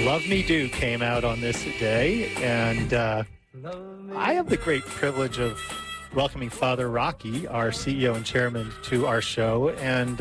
Love Me Do came out on this day, and I have the great privilege of welcoming Father Rocky, our CEO and chairman, to our show. And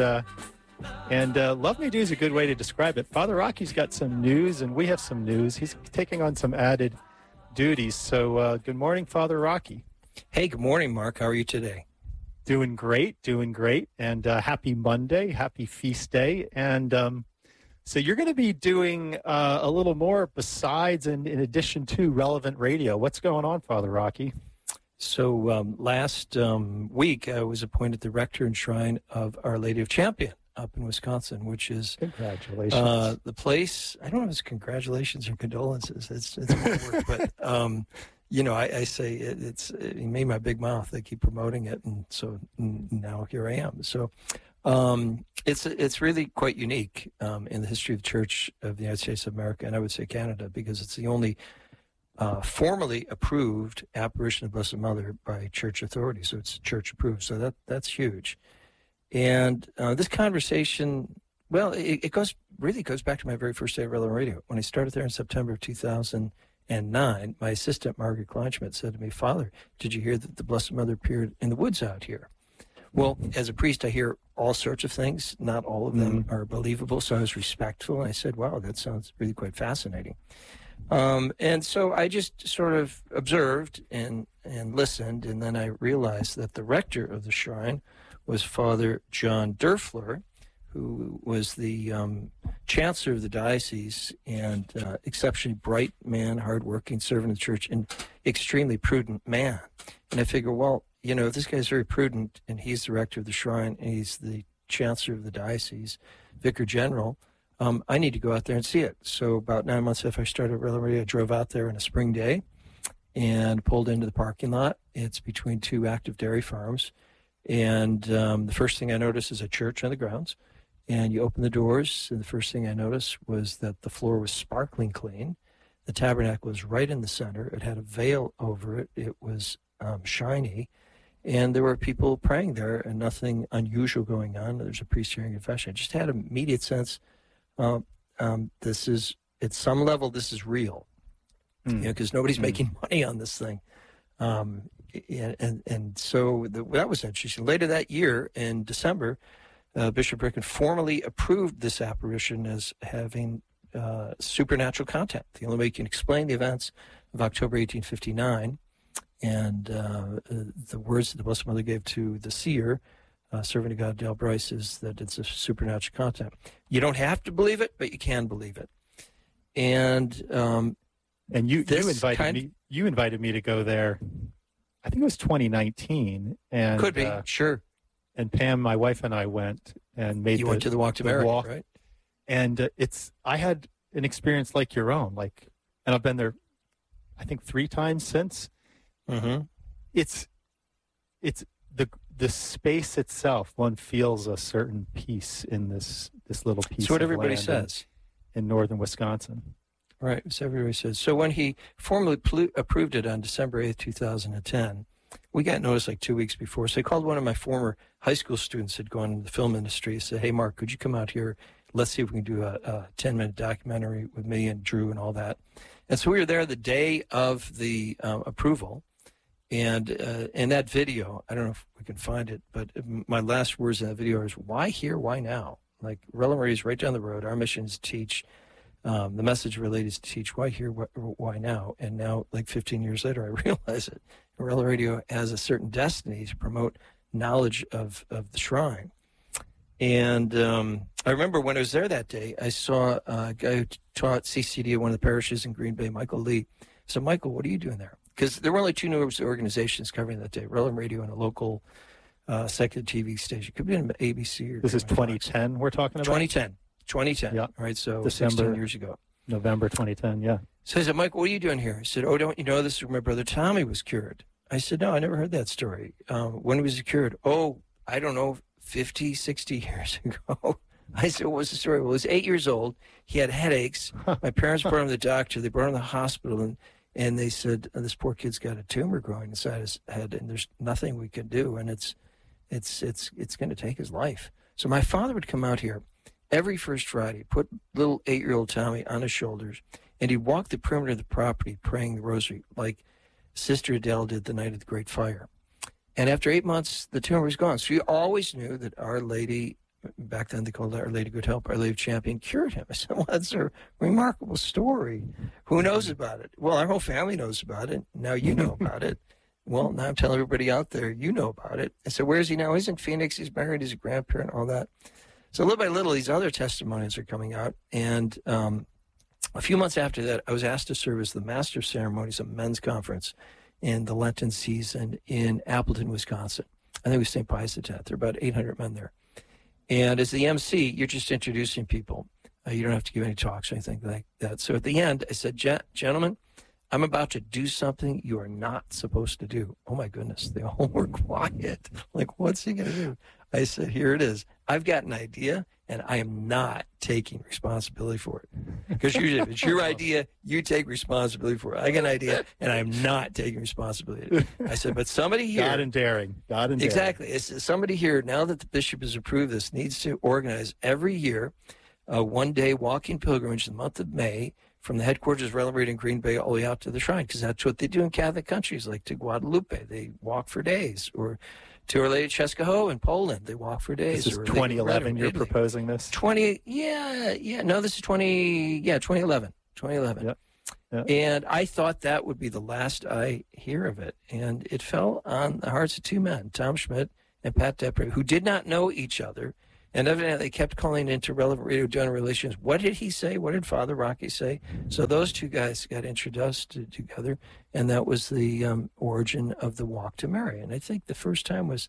Love Me Do is a good way to describe it. Father Rocky's got some news, and we have some news. He's taking on some added duties. So good morning, Father Rocky. Hey, good morning, Mark. How are you today? Doing great. And happy Monday, happy feast day. And so you're going to be doing a little more besides and in addition to Relevant Radio. What's going on, Father Rocky? So last week, I was appointed the rector and shrine of Our Lady of Champion up in Wisconsin, which is congratulations. The place. I don't know if it's congratulations or condolences. It's more work, but I say it made my big mouth. They keep promoting it, and so now here I am. So. It's really quite unique in the history of the Church of the United States of America, and I would say Canada, because it's the only formally approved apparition of Blessed Mother by church authorities. So it's church approved. So that's huge. And this conversation, well, it goes back to my very first day at Relevant Radio. When I started there in September of 2009, my assistant, Margaret Kleinschmidt, said to me, "Father, did you hear that the Blessed Mother appeared in the woods out here?" Well, as a priest, I hear all sorts of things. Not all of them are believable, so I was respectful. I said, wow, that sounds really quite fascinating. And so I just sort of observed and listened, and then I realized that the rector of the shrine was Father John Durfler, who was the chancellor of the diocese and exceptionally bright man, hardworking, servant of the church, and extremely prudent man. And I figure, well, if this guy's very prudent and he's the rector of the shrine and he's the chancellor of the diocese, vicar general, I need to go out there and see it. So about 9 months after I started Relevant Radio, I drove out there on a spring day and pulled into the parking lot. It's between two active dairy farms. And the first thing I noticed is a church on the grounds. And you open the doors, and the first thing I noticed was that the floor was sparkling clean. The tabernacle was right in the center. It had a veil over it. It was shiny. And there were people praying there and nothing unusual going on. There's a priest hearing confession. I just had an immediate sense, this is, at some level, this is real. Because nobody's making money on this thing. And so that was interesting. Later that year, in December, Bishop Bricken formally approved this apparition as having supernatural content. The only way you can explain the events of October 1859 and the words that the Blessed Mother gave to the seer, servant of God, Dale Bryce, is that it's a supernatural content. You don't have to believe it, but you can believe it. And you invited me to go there. I think it was 2019. And could be, sure. And Pam, my wife, and I went and made. You went to the Walk to Mary, right? And I had an experience like your own, and I've been there, I think 3 times since. Mm-hmm. It's the space itself. One feels a certain peace in this little piece. That's what of everybody land says in northern Wisconsin. Right, so everybody says. So when he formally approved it on December 8th, 2010, we got notice 2 weeks before. So I called one of my former high school students who had gone into the film industry. I said, "Hey, Mark, could you come out here? Let's see if we can do a 10-minute documentary with me and Drew and all that." And so we were there the day of the approval. And in that video, I don't know if we can find it, but my last words in that video is, why here, why now? Relevant Radio is right down the road. Our mission is to teach. The message related is to teach why here, why now. And now, 15 years later, I realize it. Relevant Radio has a certain destiny to promote knowledge of the shrine. And I remember when I was there that day, I saw a guy who taught CCD at one of the parishes in Green Bay, Michael Lee. So, Michael, what are you doing there? Because there were only 2 news organizations covering that day, Relevant Radio and a local secular TV station. Could be an ABC. Or this is 2010 we're talking about? 2010. Yeah. All right, so December, 16 years ago. November 2010, yeah. So I said, "Mike, what are you doing here?" He said, "Oh, don't you know this is where my brother Tommy was cured?" I said, "No, I never heard that story. When was he cured?" "Oh, I don't know, 50, 60 years ago." I said, "What was the story?" "Well, he was 8 years old. He had headaches. My parents brought him to the doctor. They brought him to the hospital, and they said, this poor kid's got a tumor growing inside his head, and there's nothing we can do, and it's going to take his life." So my father would come out here, every first Friday, put little 8-year-old Tommy on his shoulders, and he'd walk the perimeter of the property praying the rosary like Sister Adele did the night of the Great Fire. And after 8 months, the tumor was gone. So we always knew that Our Lady, back then they called it Our Lady Good Help, Our Lady of Champion, cured him. I said, well, that's a remarkable story. Who knows about it? Well, our whole family knows about it. Now you know about it. Well, now I'm telling everybody out there, you know about it. I said, where is he now? He's in Phoenix. He's married. He's a grandparent, all that. So little by little, these other testimonies are coming out. And a few months after that, I was asked to serve as the Master of Ceremonies at a men's conference in the Lenten season in Appleton, Wisconsin. I think it was St. Pius X. There are about 800 men there. And as the MC, you're just introducing people. You don't have to give any talks or anything like that. So at the end, I said, gentlemen, I'm about to do something you are not supposed to do. Oh, my goodness. They all were quiet. Like, what's he going to do? I said, here it is. I've got an idea, and I am not taking responsibility for it. Because usually if it's your idea, you take responsibility for it. I got an idea, and I'm not taking responsibility. I said, but somebody here. God and daring. Exactly. It's somebody here, now that the bishop has approved this, needs to organize every year a one-day walking pilgrimage in the month of May from the headquarters of Relevant in Green Bay all the way out to the shrine, because that's what they do in Catholic countries, like to Guadalupe. They walk for days. Or to Our Lady of Czestochowa in Poland, they walk for days. This is 2011 you're proposing this? 2011. 2011. Yep. Yep. And I thought that would be the last I hear of it. And it fell on the hearts of two men, Tom Schmidt and Pat Depre, who did not know each other. And evidently they kept calling into Relevant Radio General Relations. What did he say? What did Father Rocky say? So those two guys got introduced together, and that was the origin of the Walk to Mary. And I think the first time was,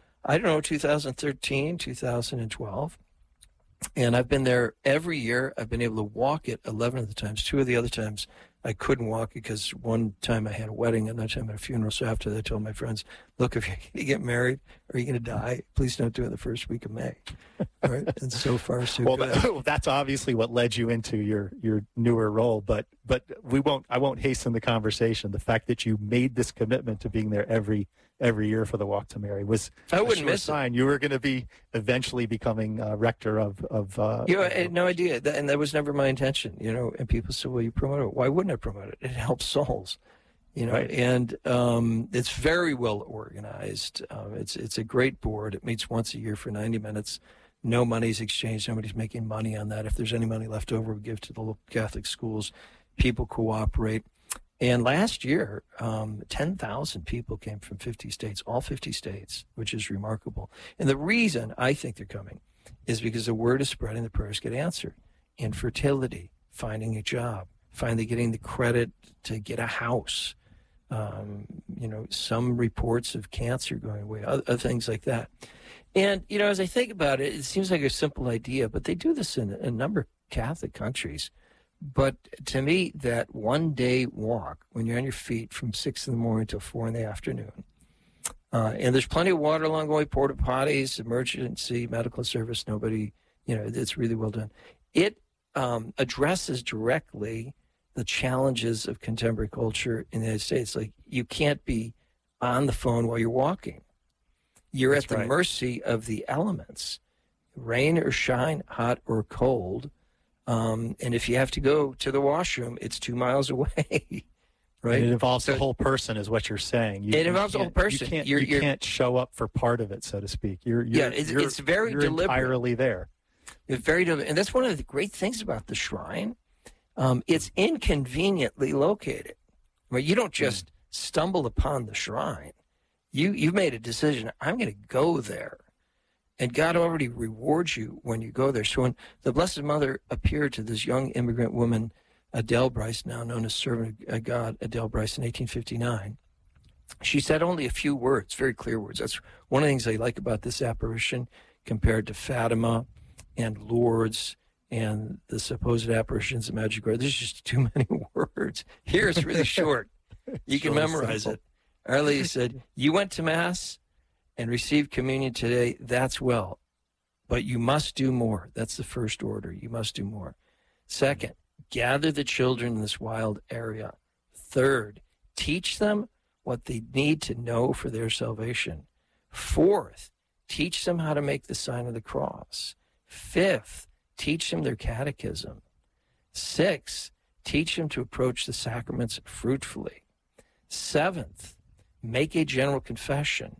2013, 2012. And I've been there every year. I've been able to walk it 11 of the times. 2 of the other times I couldn't walk because one time I had a wedding, another time I had a funeral. So after that, I told my friends, look, if you're going to get married or you're going to die, please don't do it the first week of May. All right? And so far, so good. That's obviously what led you into your newer role. But I won't hasten the conversation. The fact that you made this commitment to being there every year for the Walk to Mary was I wouldn't miss sign. You were going to be eventually becoming rector of I had no idea, and that was never my intention. And people said, "Well, you promote it. Why wouldn't I promote it? It helps souls." Right. And it's very well organized. It's a great board. It meets once a year for 90 minutes. No money's exchanged. Nobody's making money on that. If there's any money left over, we give to the local Catholic schools. People cooperate. And last year, 10,000 people came from 50 states, all 50 states, which is remarkable. And the reason I think they're coming is because the word is spreading, the prayers get answered. Infertility, finding a job, finally getting the credit to get a house, some reports of cancer going away, other things like that. And, as I think about it, it seems like a simple idea, but they do this in a number of Catholic countries. But to me, that one-day walk, when you're on your feet from 6 in the morning till 4 in the afternoon, and there's plenty of water along the way, porta potties, emergency medical service, nobody, it's really well done. It addresses directly the challenges of contemporary culture in the United States. Like, you can't be on the phone while you're walking. You're at the mercy of the elements, rain or shine, hot or cold. And if you have to go to the washroom, it's 2 miles away, right? And it involves the whole person, is what you're saying. It involves the whole person. You can't show up for part of it, so to speak. It's very deliberate. Entirely there. It's very deliberate, and that's one of the great things about the shrine. It's inconveniently located. Right? You don't just stumble upon the shrine. You've made a decision. I'm going to go there. And God already rewards you when you go there. So when the Blessed Mother appeared to this young immigrant woman, Adele Bryce, now known as Servant of God, Adele Bryce, in 1859, she said only a few words, very clear words. That's one of the things I like about this apparition compared to Fatima and Lourdes and the supposed apparitions of Medjugorje. There's just too many words. Here it's really short. You can memorize it. Our Lady said, you went to Mass and received communion today, that's well. But you must do more. That's the first order. You must do more. Second, gather the children in this wild area. Third, teach them what they need to know for their salvation. Fourth, teach them how to make the sign of the cross. Fifth, teach them their catechism. 6, teach them to approach the sacraments fruitfully. 7th, make a general confession.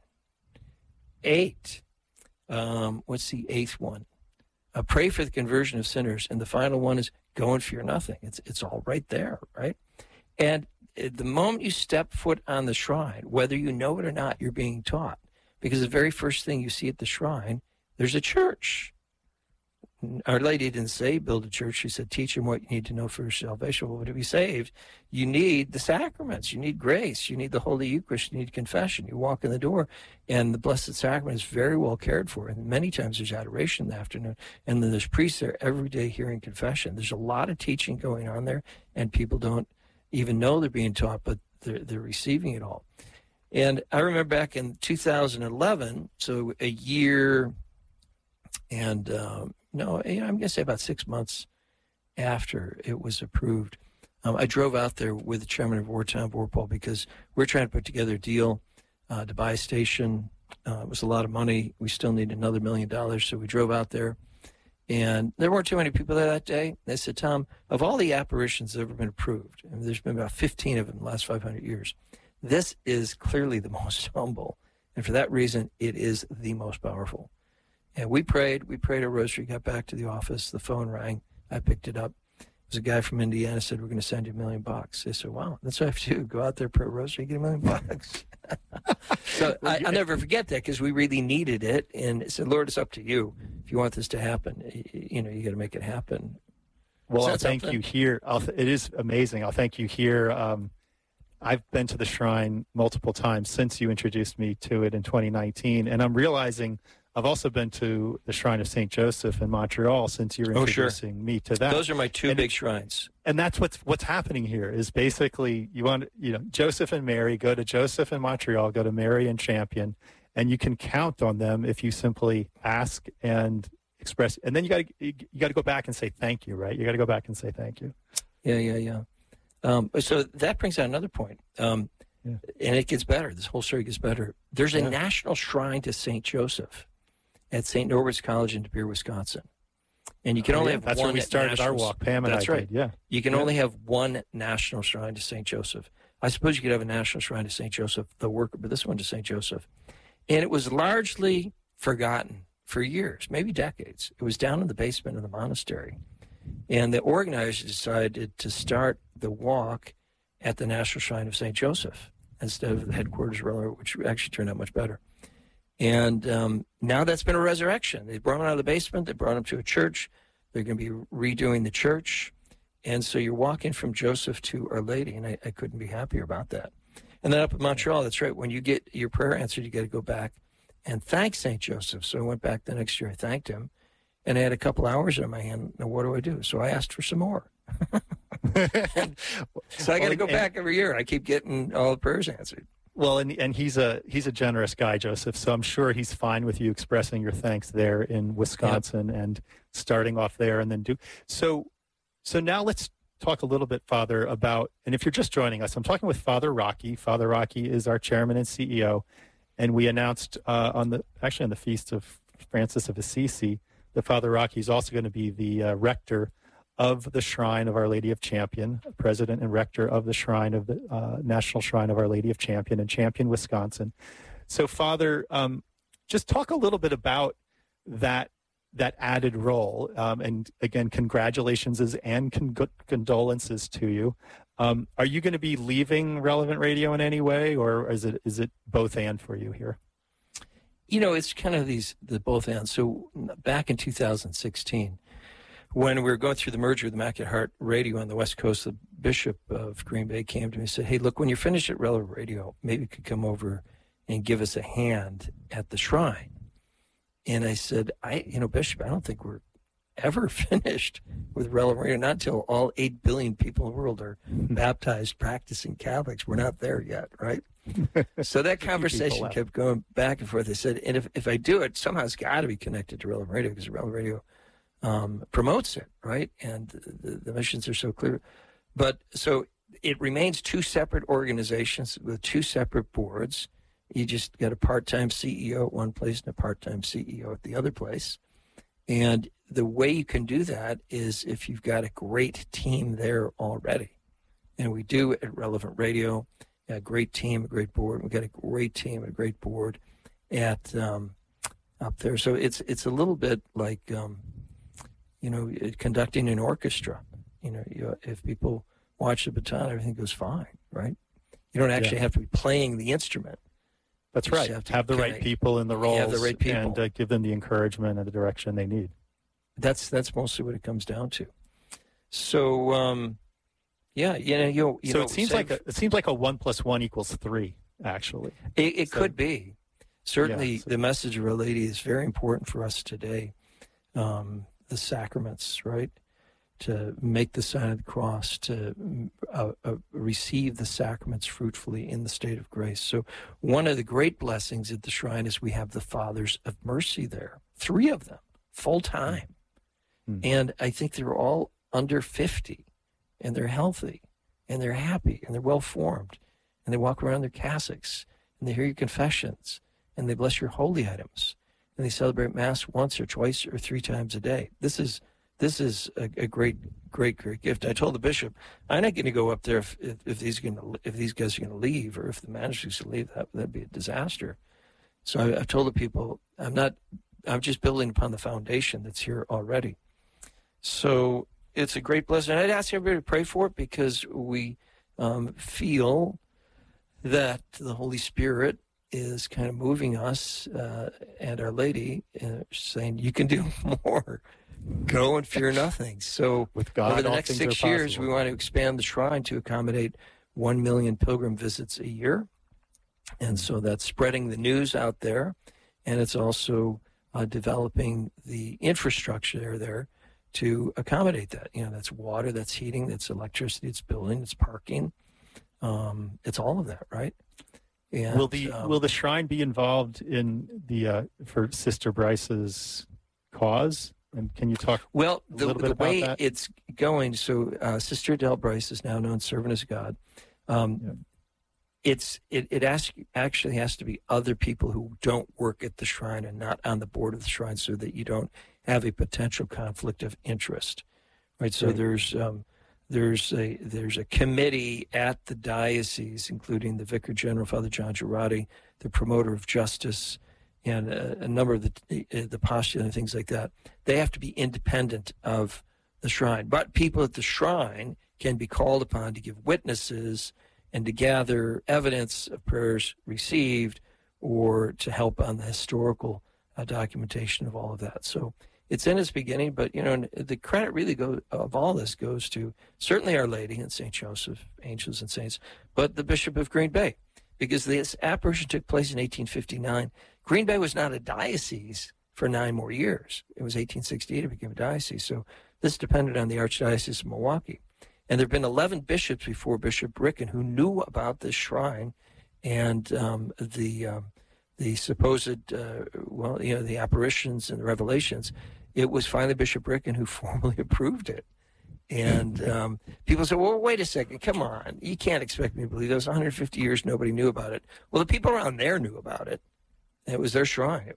8, what's the 8th one? Pray for the conversion of sinners. And the final one is go and fear nothing. It's all right there, right? And the moment you step foot on the shrine, whether you know it or not, you're being taught. Because the very first thing you see at the shrine, there's a church. Our Lady didn't say build a church. She said teach them what you need to know for your salvation. Well, to be saved, you need the sacraments. You need grace. You need the Holy Eucharist. You need confession. You walk in the door, and the Blessed Sacrament is very well cared for. And many times there's adoration in the afternoon. And then there's priests there every day hearing confession. There's a lot of teaching going on there, and people don't even know they're being taught, but they're receiving it all. And I remember back in 2011, so a year and I'm going to say about 6 months after it was approved, I drove out there with the chairman of Wartown, Vorpal, because we're trying to put together a deal to buy a station. It was a lot of money. We still need another $1 million, so we drove out there. And there weren't too many people there that day. They said, Tom, of all the apparitions that have ever been approved, and there's been about 15 of them in the last 500 years, this is clearly the most humble. And for that reason, it is the most powerful. And we prayed a rosary, got back to the office, the phone rang, I picked it up. It was a guy from Indiana, said, we're going to send you $1 million. I said, wow, that's what I have to do, go out there, pray a rosary, get $1 million. So I'll never forget that, because we really needed it. And I said, Lord, it's up to you. If you want this to happen, you got to make it happen. Well, I'll thank you here. It is amazing. I'll thank you here. I've been to the shrine multiple times since you introduced me to it in 2019, and I'm realizing I've also been to the Shrine of St. Joseph in Montreal since you're introducing me to that. Those are my two big shrines. And that's what's happening here is basically Joseph and Mary, go to Joseph in Montreal, go to Mary in Champion, and you can count on them if you simply ask and express. And then you got to go back and say thank you, right? You got to go back and say thank you. Yeah. So that brings out another point. And it gets better. This whole story gets better. There's a national shrine to St. Joseph at St. Norbert's College in De Pere, Wisconsin. And you can only have that's one. That's where we started our walk, Pam and that's I right. did, yeah. You can only have one national shrine to St. Joseph. I suppose you could have a national shrine to St. Joseph, the worker, but this one to St. Joseph. And it was largely forgotten for years, maybe decades. It was down in the basement of the monastery. And the organizers decided to start the walk at the National Shrine of St. Joseph instead of the headquarters, which actually turned out much better. And now that's been a resurrection. They brought him out of the basement. They brought him to a church. They're going to be redoing the church. And so you're walking from Joseph to Our Lady, and I couldn't be happier about that. And then up in Montreal, that's right, when you get your prayer answered, you got to go back and thank St. Joseph. So I went back the next year. I thanked him. And I had a couple hours in my hand. Now, what do I do? So I asked for some more. So I got to go back every year. I keep getting all the prayers answered. Well, and he's a generous guy, Joseph. So I'm sure he's fine with you expressing your thanks there in Wisconsin and starting off there, and then so now let's talk a little bit, Father, about, and if you're just joining us, I'm talking with Father Rocky. Father Rocky is our chairman and CEO, and we announced on the feast of Francis of Assisi that Father Rocky is also going to be the rector of the Shrine of Our Lady of Champion, president and rector of the Shrine of the National Shrine of Our Lady of Champion in Champion, Wisconsin. So, Father, just talk a little bit about that added role. And again, congratulations and condolences to you. Are you going to be leaving Relevant Radio in any way, or is it both and for you here? It's kind of the both and. So back in 2016, when we were going through the merger with Immaculate Heart Radio on the West Coast, the Bishop of Green Bay came to me and said, hey, look, when you're finished at Relevant Radio, maybe you could come over and give us a hand at the shrine. And I said, Bishop, I don't think we're ever finished with Relevant Radio, not until all 8 billion people in the world are baptized, practicing Catholics. We're not there yet, right? So that conversation kept going back and forth. I said, and if I do it, somehow it's got to be connected to Relevant Radio, because Relevant Radio promotes it, right? And the missions are so clear. But so it remains 2 separate organizations with 2 separate boards. You just got a part-time CEO at one place and a part-time CEO at the other place. And the way you can do that is if you've got a great team there already. And we do at Relevant Radio, a great team, a great board. We've got a great team, a great board at up there. So it's a little bit like, conducting an orchestra. If people watch the baton, everything goes fine, right? You don't actually have to be playing the instrument. That's right. Have the right people in the roles, have the right people, and give them the encouragement and the direction they need. That's mostly what it comes down to. So, so it seems like a 1 + 1 = 3. Actually, it could be. Certainly, the message of Our Lady is very important for us today. The sacraments, right? To make the sign of the cross, to receive the sacraments fruitfully in the state of grace. So one of the great blessings at the shrine is we have the Fathers of Mercy there, 3 of them, full time. Mm-hmm. And I think they're all under 50, and they're healthy, and they're happy, and they're well-formed, and they walk around their cassocks, and they hear your confessions, and they bless your holy items, and they celebrate Mass once or twice or 3 times a day. This is a great gift. I told the bishop, I'm not going to go up there if these guys are going to leave, or if the magistrate's going to leave. That'd be a disaster. So I told the people, I'm just building upon the foundation that's here already. So it's a great blessing. I'd ask everybody to pray for it, because we feel that the Holy Spirit is kind of moving us and Our Lady, saying, you can do more. Go and fear nothing. So with God, over the next 6 years, we want to expand the shrine to accommodate 1 million pilgrim visits a year. And so that's spreading the news out there. And it's also developing the infrastructure there to accommodate that. That's water, that's heating, that's electricity, it's building, it's parking. It's all of that, right? And, will the shrine be involved in the for Sister Bryce's cause? And can you talk a little bit about that? The way it's going, so Sister Adele Bryce is now known Servant of God. It actually has to be other people who don't work at the shrine and not on the board of the shrine, so that you don't have a potential conflict of interest, right? So there's a committee at the diocese, including the Vicar General, Father John Girardi, the promoter of justice, and a number of the postulate and things like that. They have to be independent of the shrine. But people at the shrine can be called upon to give witnesses and to gather evidence of prayers received, or to help on the historical documentation of all of that. So it's in its beginning, but the credit really of all this goes to certainly Our Lady and St. Joseph, angels and saints, but the Bishop of Green Bay, because this apparition took place in 1859. Green Bay was not a diocese for 9 more years. It was 1868 it became a diocese. So this depended on the Archdiocese of Milwaukee. And there have been 11 bishops before Bishop Ricken who knew about this shrine and the supposed, the apparitions and the revelations. It was finally Bishop Ricken who formally approved it. And people say, well, wait a second, come on. You can't expect me to believe this. 150 years, nobody knew about it. Well, the people around there knew about it. It was their shrine.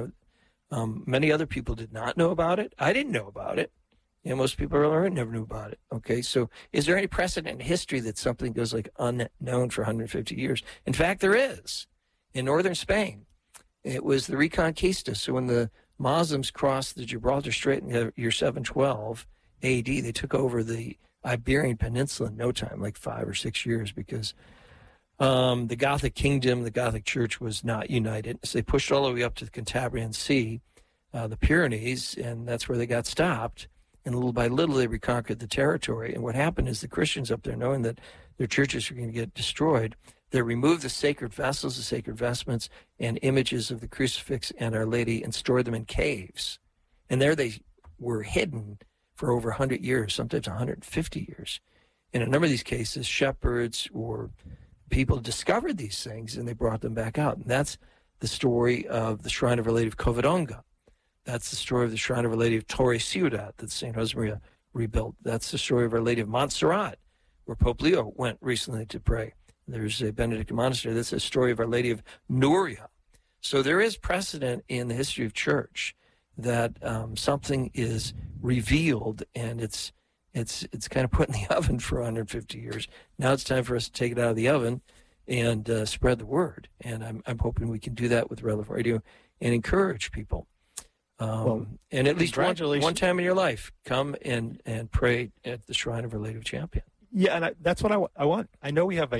Many other people did not know about it. I didn't know about it. Most people around never knew about it. Okay, so is there any precedent in history that something goes like unknown for 150 years? In fact, there is. In northern Spain, it was the Reconquista. So when the Muslims crossed the Gibraltar Strait in the year 712 AD, they took over the Iberian Peninsula in no time, like 5 or 6 years, because the Gothic kingdom, the Gothic church was not united. So they pushed all the way up to the Cantabrian Sea, the Pyrenees, and that's where they got stopped. And little by little, they reconquered the territory. And what happened is the Christians up there, knowing that their churches were going to get destroyed, they removed the sacred vessels, the sacred vestments, and images of the crucifix and Our Lady, and stored them in caves. And there they were hidden for over 100 years, sometimes 150 years. In a number of these cases, shepherds or people discovered these things, and they brought them back out. And that's the story of the Shrine of Our Lady of Covadonga. That's the story of the Shrine of Our Lady of Torre Ciudad that St. Josemaria rebuilt. That's the story of Our Lady of Montserrat, where Pope Leo went recently to pray. There's a Benedictine monastery. That's the story of Our Lady of Nuria. So there is precedent in the history of church that something is revealed and it's kind of put in the oven for 150 years. Now it's time for us to take it out of the oven and spread the word. And I'm hoping we can do that with Relevant Radio and encourage people. And at least one time in your life, come and pray at the Shrine of Our Lady of Champion. Yeah, and that's what I want. I know we have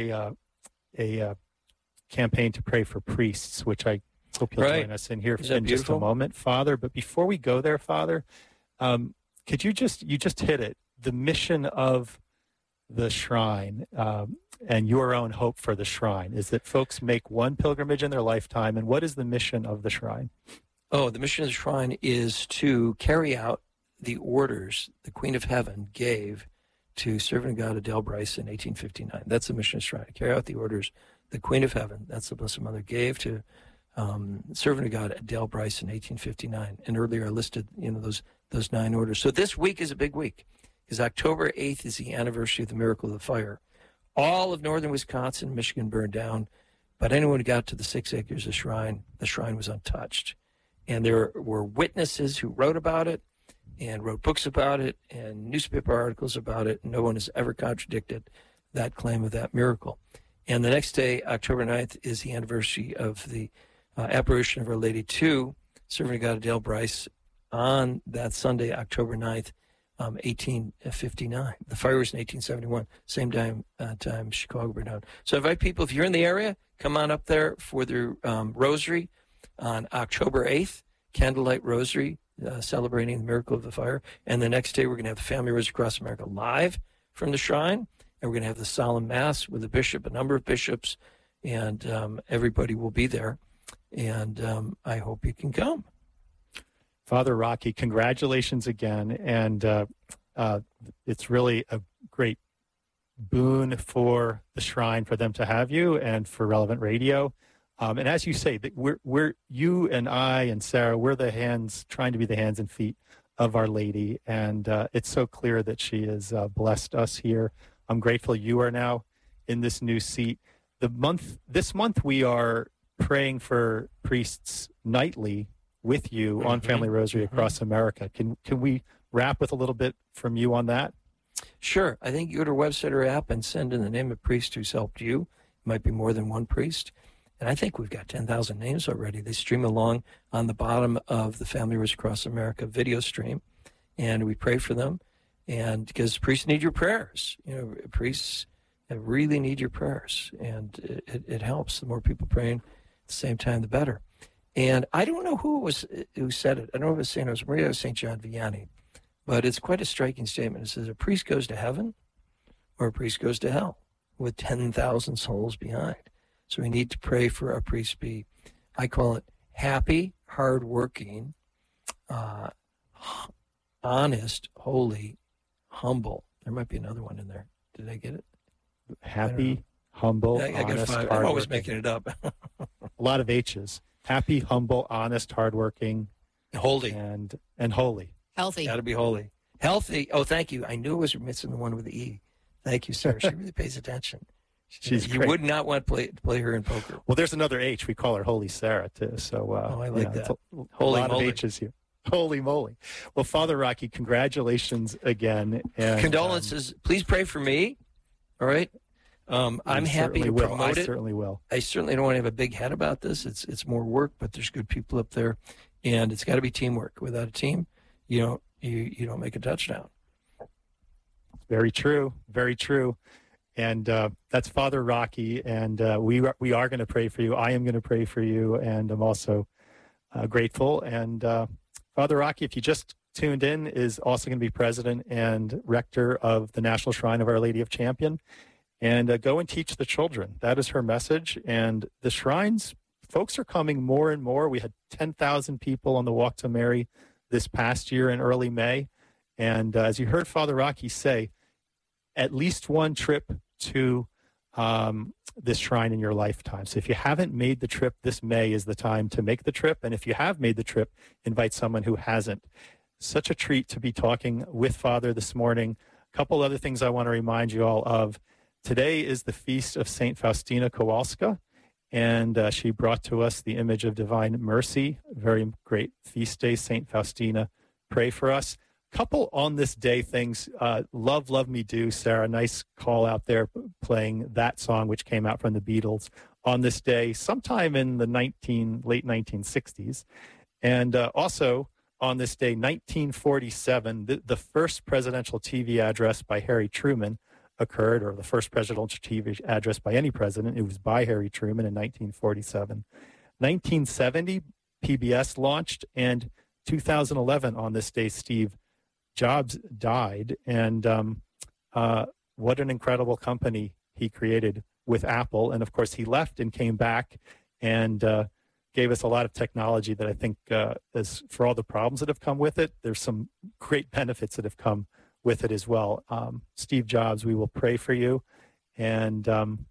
a campaign to pray for priests, which I hope you'll join us in here in just a moment, Father. But before we go there, Father, could you just hit it, the mission of the Shrine and your own hope for the Shrine is that folks make one pilgrimage in their lifetime. And what is the mission of the Shrine? Oh, the mission of the Shrine is to carry out the orders the Queen of Heaven gave to Servant of God Adele Bryce in 1859. That's the mission of the Shrine, to carry out the orders the Queen of Heaven, that's the Blessed Mother, gave to Servant of God Adele Bryce in 1859. And earlier I listed, those 9 orders. So this week is a big week, because October 8th is the anniversary of the miracle of the fire. All of northern Wisconsin and Michigan burned down, but anyone who got to the 6 acres of the shrine was untouched. And there were witnesses who wrote about it and wrote books about it and newspaper articles about it. No one has ever contradicted that claim of that miracle. And the next day, October 9th, is the anniversary of the apparition of Our Lady to Servant of God Adele Bryce on that Sunday, October 9th, 1859. The fire was in 1871, same time Chicago burned down. So I invite people, if you're in the area, come on up there for the rosary on October 8th, candlelight rosary, celebrating the miracle of the fire. And the next day, we're going to have the Family Rosary Across America live from the Shrine. And we're going to have the solemn mass with the bishop, a number of bishops, and everybody will be there. And I hope you can come. Father Rocky, congratulations again. And it's really a great boon for the Shrine for them to have you and for Relevant Radio. And as you say, we're you and I and Sarah, we're trying to be the hands and feet of Our Lady. And it's so clear that she has blessed us here. I'm grateful you are now in this new seat. This month we are praying for priests nightly with you on Family Rosary Across America. Can we wrap with a little bit from you on that? Sure. I think you go to our website or app and send in the name of priest who's helped you. It might be more than one priest. And I think we've got 10,000 names already. They stream along on the bottom of the Family Rosary Across America video stream. And we pray for them. And because priests need your prayers. Priests really need your prayers. And it helps. The more people praying at the same time, the better. And I don't know who said it. I don't know if it was St. Josemaria or St. John Vianney. But it's quite a striking statement. It says a priest goes to heaven or a priest goes to hell with 10,000 souls behind. So we need to pray for our priests to be, I call it, happy, hardworking, honest, holy, humble. There might be another one in there. Did I get it? Happy, humble, I got honest, 5. I'm always making it up. A lot of H's. Happy, humble, honest, hardworking. Holy. And holy. Healthy. Got to be holy. Healthy. Oh, thank you. I knew it was missing the one with the E. Thank you, sir. She really pays attention. She's you great. would not want to play her in poker. Well, there's another H. We call her Holy Sarah, too. So, I like that. A lot of H's here. Holy moly. Well, Father Rocky, congratulations again. And, condolences. Please pray for me. All right? I'm happy to promote it. I certainly will. I certainly don't want to have a big head about this. It's more work, but there's good people up there. And it's got to be teamwork. Without a team, you don't make a touchdown. Very true. Very true. And that's Father Rocky, and we are going to pray for you. I am going to pray for you, and I'm also grateful. And Father Rocky, if you just tuned in, is also going to be president and rector of the National Shrine of Our Lady of Champion. And go and teach the children. That is her message. And the shrines, folks are coming more and more. We had 10,000 people on the Walk to Mary this past year in early May. And as you heard Father Rocky say, at least one trip to this shrine in your lifetime. So if you haven't made the trip, this May is the time to make the trip. And if you have made the trip, invite someone who hasn't. Such a treat to be talking with Father this morning. A couple other things I want to remind you all of. Today is the feast of St. Faustina Kowalska, And she brought to us the image of Divine Mercy, very great feast day, St. Faustina. Pray for us. Couple on this day things. Love, Love Me Do, Sarah. Nice call out there playing that song, which came out from the Beatles on this day sometime in the late 1960s. And also on this day, 1947, the first presidential TV address by Harry Truman occurred, or the first presidential TV address by any president. It was by Harry Truman in 1947. 1970, PBS launched, and 2011 on this day, Steve Jobs died. And what an incredible company he created with Apple. And of course, he left and came back and gave us a lot of technology that I think is, for all the problems that have come with it, there's some great benefits that have come with it as well. Steve Jobs, we will pray for you. And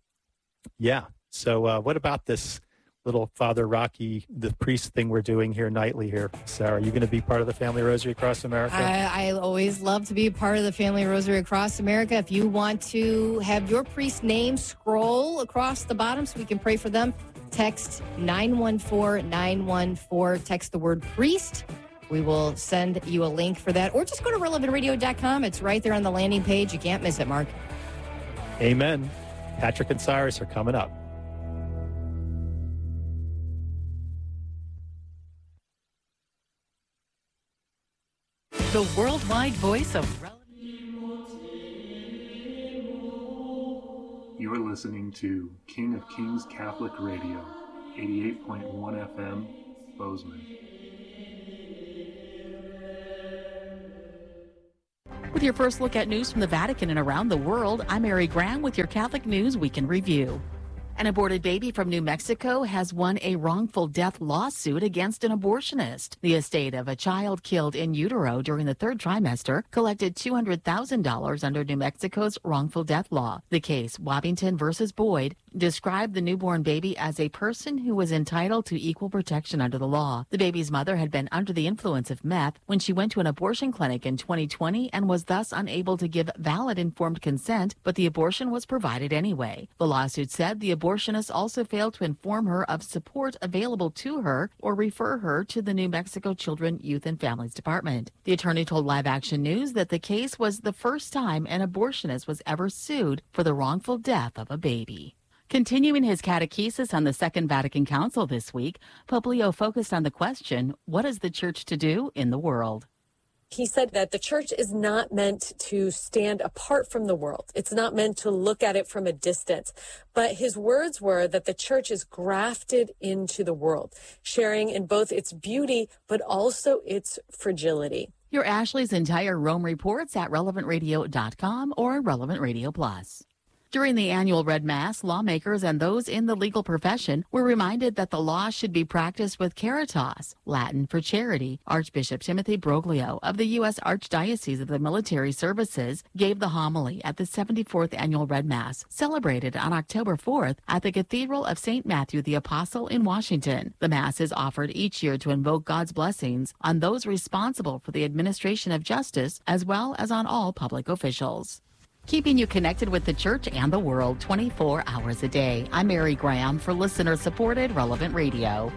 so what about this little Father Rocky, the priest thing we're doing here nightly here? Sarah, are you going to be part of the Family Rosary Across America? I always love to be part of the Family Rosary Across America. If you want to have your priest name scroll across the bottom so we can pray for them, text 914-914. Text the word priest. We will send you a link for that. Or just go to relevantradio.com. It's right there on the landing page. You can't miss it, Mark. Amen. Patrick and Cyrus are coming up. The worldwide voice of You are listening to King of Kings Catholic Radio, 88.1 FM, Bozeman. With your first look at news from the Vatican and around the world, I'm Mary Graham with your Catholic News Weekend Review. An aborted baby from New Mexico has won a wrongful death lawsuit against an abortionist. The estate of a child killed in utero during the third trimester collected $200,000 under New Mexico's wrongful death law. The case, Wabbington versus Boyd, described the newborn baby as a person who was entitled to equal protection under the law. The baby's mother had been under the influence of meth when she went to an abortion clinic in 2020 and was thus unable to give valid informed consent, but the abortion was provided anyway. The lawsuit said the abortionist also failed to inform her of support available to her or refer her to the New Mexico Children, Youth, and Families Department. The attorney told Live Action News that the case was the first time an abortionist was ever sued for the wrongful death of a baby. Continuing his catechesis on the Second Vatican Council this week, Pope Leo focused on the question, what is the church to do in the world? He said that the church is not meant to stand apart from the world. It's not meant to look at it from a distance. But his words were that the church is grafted into the world, sharing in both its beauty, but also its fragility. Hear Ashley's entire Rome reports at relevantradio.com or Relevant Radio Plus. During the annual Red Mass, lawmakers and those in the legal profession were reminded that the law should be practiced with caritas, Latin for charity. Archbishop Timothy Broglio of the U.S. Archdiocese of the Military Services gave the homily at the 74th Annual Red Mass, celebrated on October 4th at the Cathedral of St. Matthew the Apostle in Washington. The Mass is offered each year to invoke God's blessings on those responsible for the administration of justice, as well as on all public officials. Keeping you connected with the church and the world 24 hours a day. I'm Mary Graham for listener-supported Relevant Radio.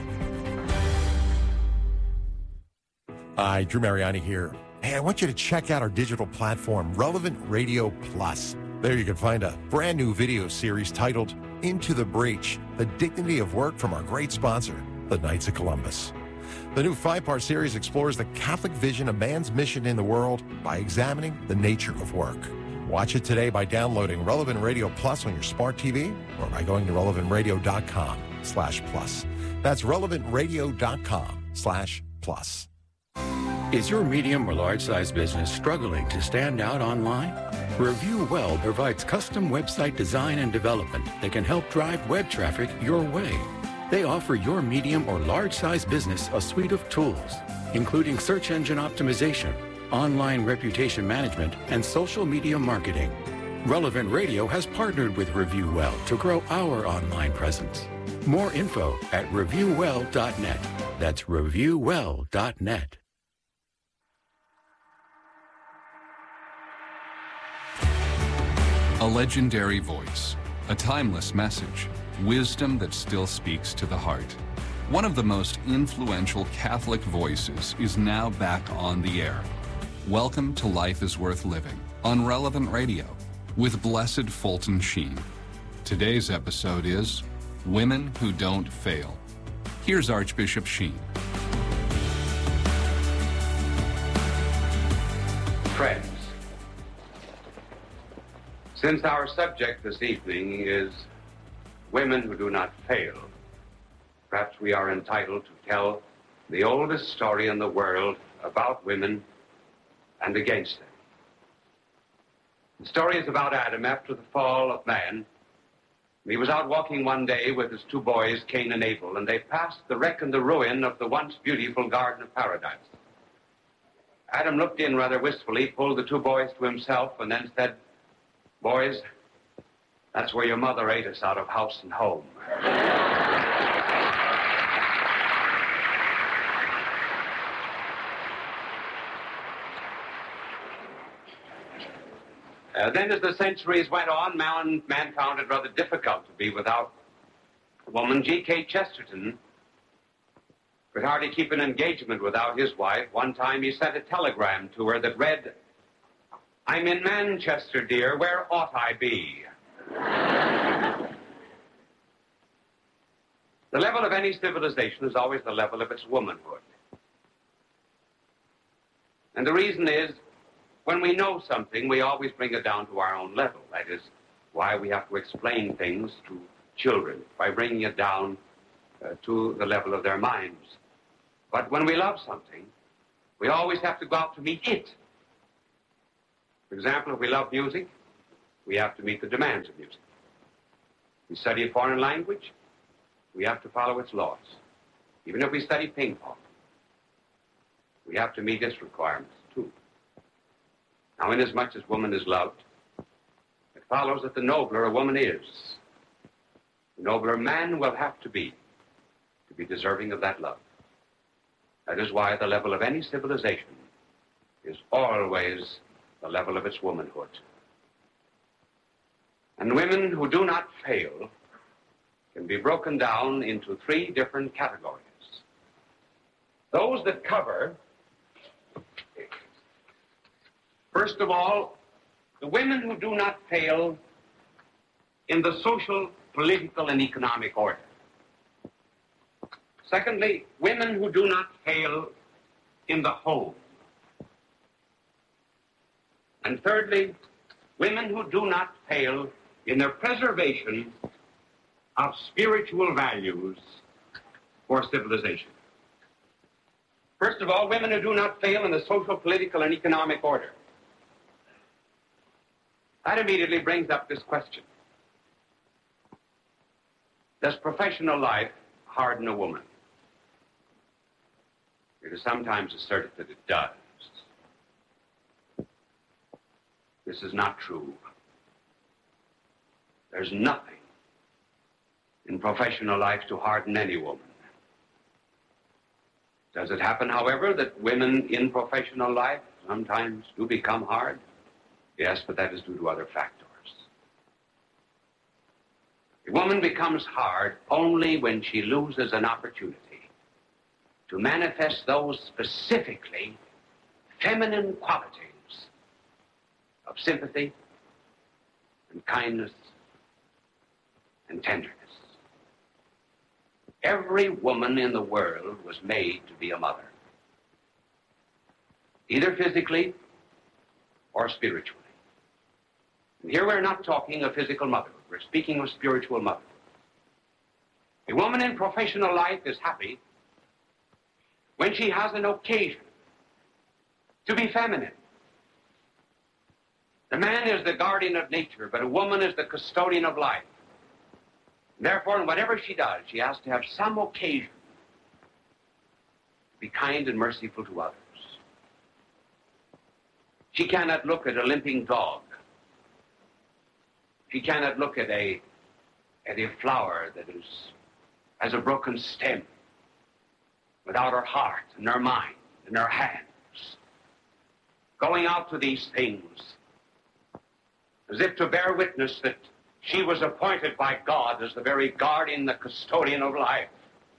Hi, Drew Mariani here. Hey, I want you to check out our digital platform, Relevant Radio Plus. There you can find a brand new video series titled Into the Breach, The Dignity of Work from our great sponsor, the Knights of Columbus. The new 5-part series explores the Catholic vision of man's mission in the world by examining the nature of work. Watch it today by downloading Relevant Radio Plus on your smart TV or by going to relevantradio.com/plus. That's relevantradio.com/plus. Is your medium or large size business struggling to stand out online? Review Well provides custom website design and development that can help drive web traffic your way. They offer your medium or large size business a suite of tools, including search engine optimization, online reputation management, and social media marketing. Relevant Radio has partnered with Review Well to grow our online presence. More info at reviewwell.net. That's reviewwell.net. A legendary voice, a timeless message, wisdom that still speaks to the heart. One of the most influential Catholic voices is now back on the air. Welcome to Life is Worth Living on Relevant Radio with Blessed Fulton Sheen. Today's episode is Women Who Don't Fail. Here's Archbishop Sheen. Friends, since our subject this evening is women who do not fail, perhaps we are entitled to tell the oldest story in the world about women and against them. The story is about Adam after the fall of man. He was out walking one day with his two boys, Cain and Abel, and they passed the wreck and the ruin of the once beautiful Garden of Paradise. Adam looked in rather wistfully, pulled the two boys to himself, and then said, "Boys, that's where your mother ate us out of house and home." Then as the centuries went on, man found it rather difficult to be without a woman. G.K. Chesterton could hardly keep an engagement without his wife. One time he sent a telegram to her that read, "I'm in Manchester, dear. Where ought I be?" The level of any civilization is always the level of its womanhood. And the reason is, when we know something, we always bring it down to our own level. That is why we have to explain things to children, by bringing it down to the level of their minds. But when we love something, we always have to go out to meet it. For example, if we love music, we have to meet the demands of music. We study a foreign language, we have to follow its laws. Even if we study ping pong, we have to meet its requirements, too. Now, inasmuch as woman is loved, it follows that the nobler a woman is, the nobler a man will have to be deserving of that love. That is why the level of any civilization is always the level of its womanhood. And women who do not fail can be broken down into three different categories. Those that cover, first of all, the women who do not fail in the social, political, and economic order. Secondly, women who do not fail in the home. And thirdly, women who do not fail in their preservation of spiritual values for civilization. First of all, women who do not fail in the social, political, and economic order. That immediately brings up this question. Does professional life harden a woman? It is sometimes asserted that it does. This is not true. There's nothing in professional life to harden any woman. Does it happen, however, that women in professional life sometimes do become hard? Yes, but that is due to other factors. A woman becomes hard only when she loses an opportunity to manifest those specifically feminine qualities of sympathy and kindness and tenderness. Every woman in the world was made to be a mother, either physically or spiritually. And here we're not talking of physical motherhood. We're speaking of spiritual motherhood. A woman in professional life is happy when she has an occasion to be feminine. The man is the guardian of nature, but a woman is the custodian of life. Therefore, in whatever she does, she has to have some occasion to be kind and merciful to others. She cannot look at a limping dog. She cannot look at a flower that has a broken stem without her heart and her mind and her hands going out to these things as if to bear witness that She was appointed by God as the very guardian, the custodian of life.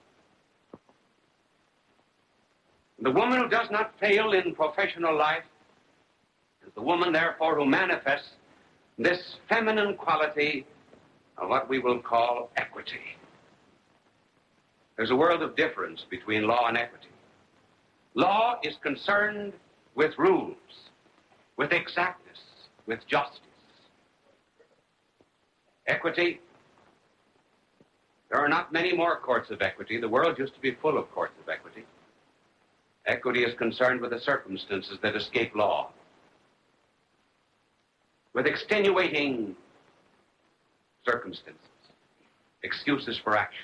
The woman who does not fail in professional life is the woman, therefore, who manifests this feminine quality of what we will call equity. There's a world of difference between law and equity. Law is concerned with rules, with exactness, with justice. Equity, there are not many more courts of equity. The world used to be full of courts of equity. Equity is concerned with the circumstances that escape law, with extenuating circumstances, excuses for action.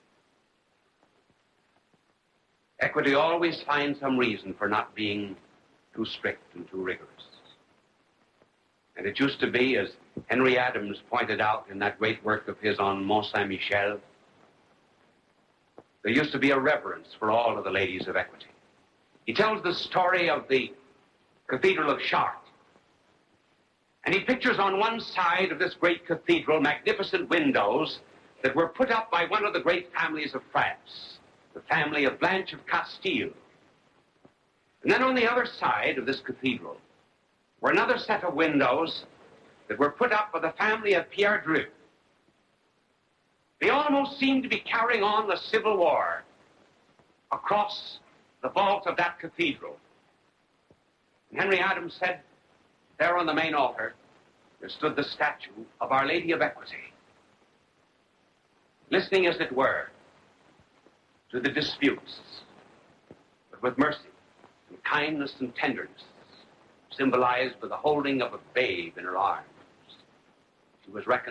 Equity always finds some reason for not being too strict and too rigorous. And it used to be, as Henry Adams pointed out in that great work of his on Mont Saint-Michel, there used to be a reverence for all of the ladies of equity. He tells the story of the Cathedral of Chartres. And he pictures on one side of this great cathedral magnificent windows that were put up by one of the great families of France, the family of Blanche of Castile. And then on the other side of this cathedral were another set of windows that were put up by the family of Pierre Dreux. They almost seemed to be carrying on the Civil War across the vault of that cathedral. And Henry Adams said, there on the main altar, there stood the statue of Our Lady of Equity, listening, as it were, to the disputes, but with mercy and kindness and tenderness, symbolized by the holding of a babe in her arms. She was reckoned